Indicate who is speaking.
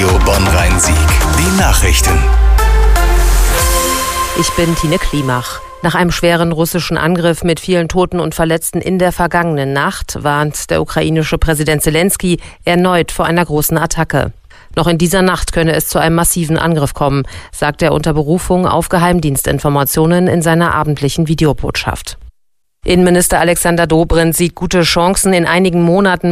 Speaker 1: Radio Bonn-Rhein-Sieg. Die Nachrichten.
Speaker 2: Ich bin Tine Klimach. Nach einem schweren russischen Angriff mit vielen Toten und Verletzten in der vergangenen Nacht warnt der ukrainische Präsident Zelensky erneut vor einer großen Attacke. Noch in dieser Nacht könne es zu einem massiven Angriff kommen, sagt er unter Berufung auf Geheimdienstinformationen in seiner abendlichen Videobotschaft. Innenminister Alexander Dobrindt sieht gute Chancen, in einigen Monaten